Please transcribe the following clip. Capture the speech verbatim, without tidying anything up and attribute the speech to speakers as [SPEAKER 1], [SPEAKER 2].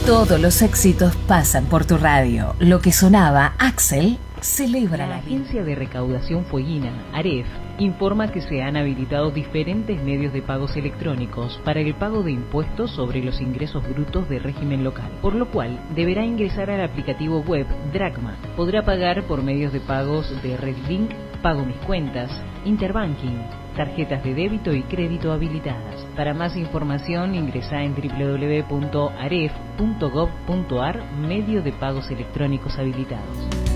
[SPEAKER 1] Todos los éxitos pasan por tu radio. Lo que sonaba, Axel celebra
[SPEAKER 2] La
[SPEAKER 1] la vida.
[SPEAKER 2] Agencia de Recaudación Fueguina, AREF, informa que se han habilitado diferentes medios de pagos electrónicos para el pago de impuestos sobre los ingresos brutos de régimen local, por lo cual deberá ingresar al aplicativo web Dracma. Podrá pagar por medios de pagos de Redlink, Pago Mis Cuentas, Interbanking, tarjetas de débito y crédito habilitadas. Para más información ingresa en doble u doble u doble u punto aref punto gov punto ar, medio de pagos electrónicos habilitados.